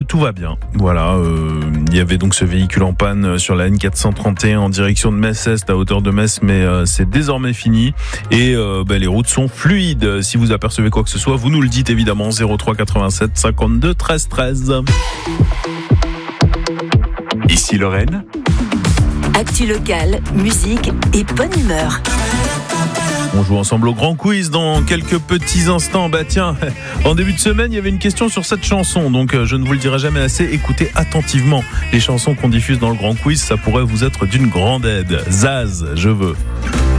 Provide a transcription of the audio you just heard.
tout va bien. Voilà, il y avait donc ce véhicule en panne sur la N431 en direction de Metz-Est à hauteur de Metz, mais c'est désormais fini et les routes sont fluides. Si vous apercevez quoi que ce soit, vous nous le dites évidemment. 03 87 52 13 13. Ici Lorraine. Actu locale, musique et bonne humeur. On joue ensemble au grand quiz dans quelques petits instants. Tiens, en début de semaine, il y avait une question sur cette chanson, donc je ne vous le dirai jamais assez. Écoutez attentivement les chansons qu'on diffuse dans le grand quiz, ça pourrait vous être d'une grande aide. Zaz, je veux.